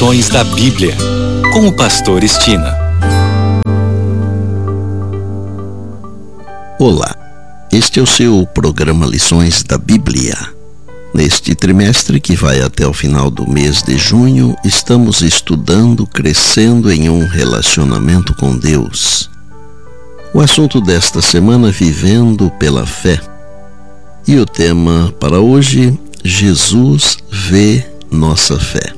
Lições da Bíblia, com o pastor Estina. Olá, este é o seu programa Lições da Bíblia. Neste trimestre, que vai até o final do mês de junho, estamos estudando crescendo em um relacionamento com Deus. O assunto desta semana, vivendo pela fé. E o tema para hoje, Jesus vê nossa fé.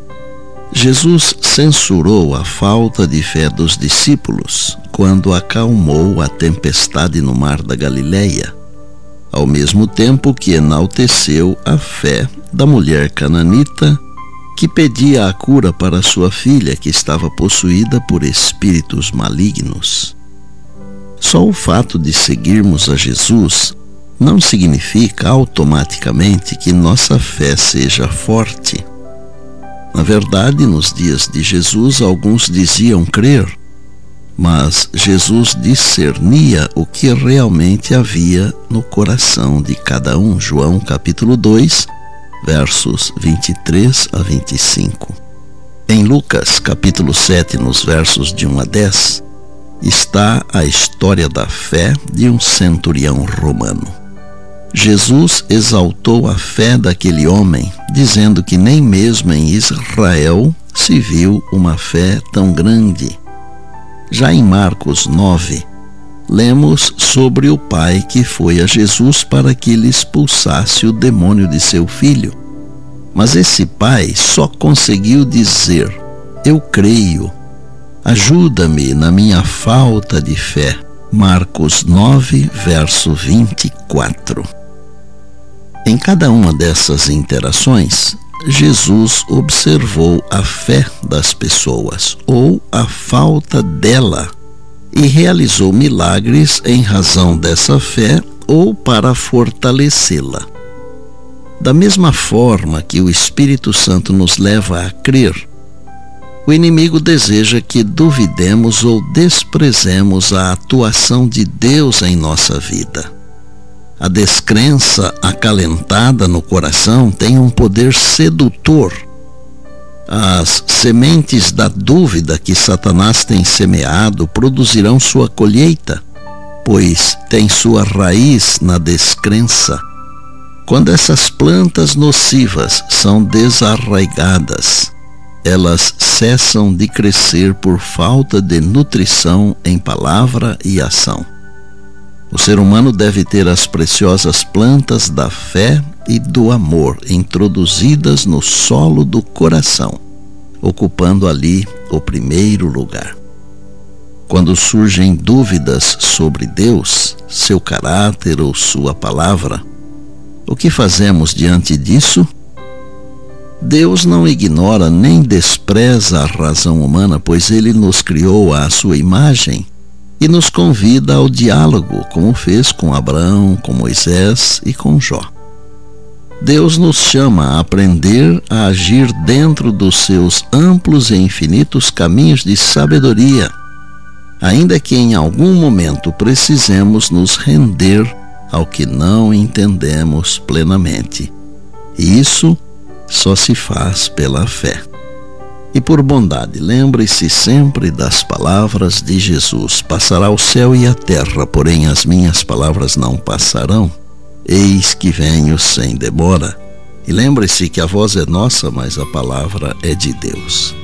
Jesus censurou a falta de fé dos discípulos quando acalmou a tempestade no mar da Galileia, ao mesmo tempo que enalteceu a fé da mulher cananita que pedia a cura para sua filha, que estava possuída por espíritos malignos. Só o fato de seguirmos a Jesus não significa automaticamente que nossa fé seja forte. Na verdade, nos dias de Jesus, alguns diziam crer, mas Jesus discernia o que realmente havia no coração de cada um. João capítulo 2, versos 23 a 25. Em Lucas capítulo 7, nos versos de 1 a 10, está a história da fé de um centurião romano. Jesus exaltou a fé daquele homem, dizendo que nem mesmo em Israel se viu uma fé tão grande. Já em Marcos 9, lemos sobre o pai que foi a Jesus para que lhe expulsasse o demônio de seu filho. Mas esse pai só conseguiu dizer: "Eu creio, ajuda-me na minha falta de fé." Marcos 9, verso 24. Em cada uma dessas interações, Jesus observou a fé das pessoas, ou a falta dela, e realizou milagres em razão dessa fé ou para fortalecê-la. Da mesma forma que o Espírito Santo nos leva a crer, o inimigo deseja que duvidemos ou desprezemos a atuação de Deus em nossa vida. A descrença acalentada no coração tem um poder sedutor. As sementes da dúvida que Satanás tem semeado produzirão sua colheita, pois tem sua raiz na descrença. Quando essas plantas nocivas são desarraigadas, elas cessam de crescer por falta de nutrição em palavra e ação. O ser humano deve ter as preciosas plantas da fé e do amor introduzidas no solo do coração, ocupando ali o primeiro lugar. Quando surgem dúvidas sobre Deus, seu caráter ou sua palavra, o que fazemos diante disso? Deus não ignora nem despreza a razão humana, pois Ele nos criou à sua imagem e nos convida ao diálogo, como fez com Abraão, com Moisés e com Jó. Deus nos chama a aprender a agir dentro dos seus amplos e infinitos caminhos de sabedoria, ainda que em algum momento precisemos nos render ao que não entendemos plenamente. E isso só se faz pela fé. E por bondade, lembre-se sempre das palavras de Jesus: "Passará o céu e a terra, porém as minhas palavras não passarão. Eis que venho sem demora." E lembre-se que a voz é nossa, mas a palavra é de Deus.